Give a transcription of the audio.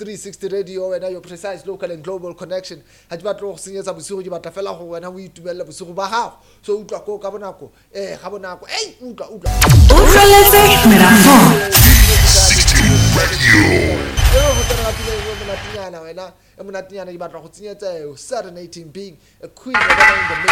360 radio wena your precise local and global connection ha di batlo go senyetsa bosigo di batla fela go wena o itumella bosigo ba gago so utlwa ko ka bonako ga bonako utlwa utlweletse merafo 60 radio wena e monatinyana di batla go tsenyetsa serenading being a queen of the